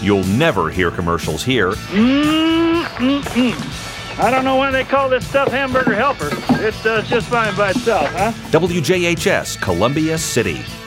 You'll never hear commercials here. I don't know why they call this stuff Hamburger Helper. It does just fine by itself, huh? WJHS, Columbia City.